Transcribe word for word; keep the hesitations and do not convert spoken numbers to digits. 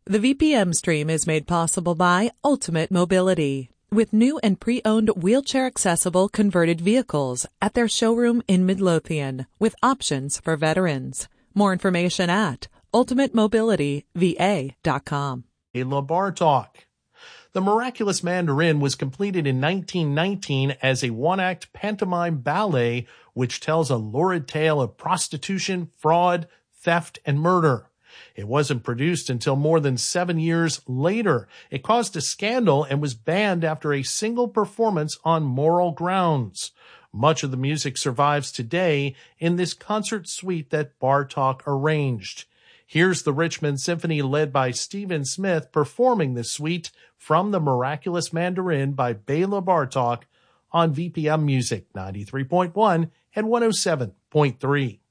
The V P M stream is made possible by Ultimate Mobility, with new and pre-owned wheelchair-accessible converted vehicles at their showroom in Midlothian, with options for veterans. More information at ultimate mobility v a dot com. Bela Bartok. The Miraculous Mandarin was completed in nineteen nineteen as a one-act pantomime ballet which tells a lurid tale of prostitution, fraud, theft, and murder. It wasn't produced until more than seven years later. It caused a scandal and was banned after a single performance on moral grounds. Much of the music survives today in this concert suite that Bartok arranged. Here's the Richmond Symphony led by Stephen Smith performing the suite from The Miraculous Mandarin by Bela Bartok on V P M Music ninety-three point one and one oh seven point three.